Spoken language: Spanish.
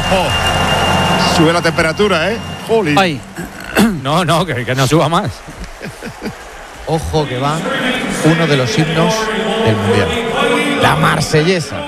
Oh, sube la temperatura, ¿eh? Jolín. Ay. No, que no suba más. Ojo que va uno de los himnos del Mundial. La Marsellesa.